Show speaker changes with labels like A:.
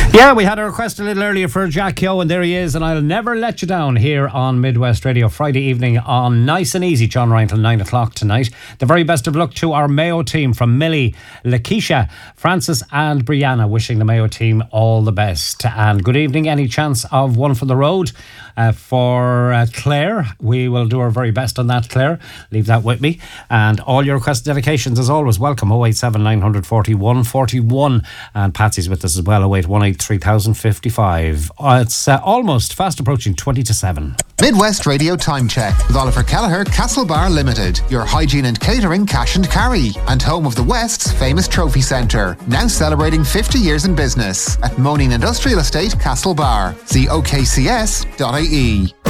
A: Yeah, we had a request a little earlier for Jack Keogh, and there he is, and I'll never let you down here on Midwest Radio, Friday evening on Nice and Easy. John Ryan till 9 o'clock tonight. The very best of luck to our Mayo team, from Millie, Lakeisha, Francis and Brianna, wishing the Mayo team all the best. And good evening. Any chance of one for the road for Claire? We will do our very best on that, Claire. Leave that with me. And all your request dedications, as always, welcome. 087 940 141. And Patsy's with us as well, 0818 3055. It's almost fast approaching 20 to 7.
B: Midwest Radio Time Check with Oliver Kelleher, Castlebar Limited, your hygiene and catering cash and carry, and home of the West's famous trophy centre, now celebrating 50 years in business at Moaning Industrial Estate, Castlebar. See okcs.ie.